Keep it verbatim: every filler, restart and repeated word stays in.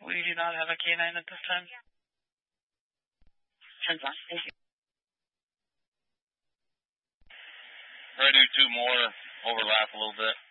We do not have a canine at this time. ten one, thank you. Try to do two more, overlap a little bit.